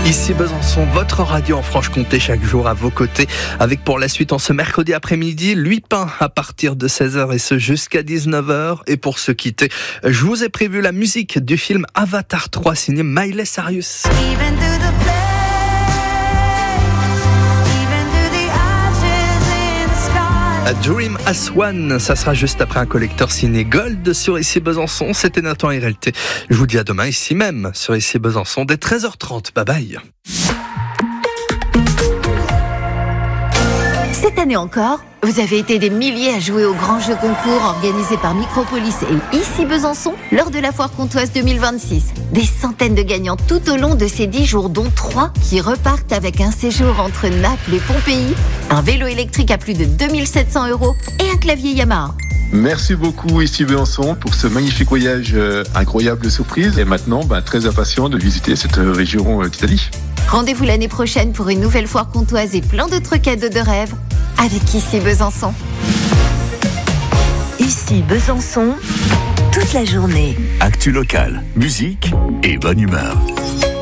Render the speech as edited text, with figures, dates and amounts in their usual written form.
Ici Besançon, votre radio en Franche-Comté chaque jour à vos côtés, avec pour la suite en ce mercredi après-midi, Luypin à partir de 16h et ce jusqu'à 19h. Et pour se quitter, je vous ai prévu la musique du film Avatar 3 signé Miley Cyrus. A Dream as One, ça sera juste après un collecteur signé Gold sur Ici Besançon. C'était Nathan RLT. Je vous dis à demain ici même sur Ici Besançon dès 13h30. Bye bye. Cette année encore, vous avez été des milliers à jouer au grand jeu concours organisé par Micropolis et Ici Besançon lors de la Foire Comtoise 2026. Des centaines de gagnants tout au long de ces 10 jours, dont 3 qui repartent avec un séjour entre Naples et Pompéi, un vélo électrique à plus de 2700 € et un clavier Yamaha. Merci beaucoup Ici Besançon pour ce magnifique voyage, incroyable surprise. Et maintenant, très impatient de visiter cette région d'Italie. Rendez-vous l'année prochaine pour une nouvelle foire comtoise et plein d'autres cadeaux de rêve avec Ici Besançon. Ici Besançon, toute la journée. Actu locale, musique et bonne humeur.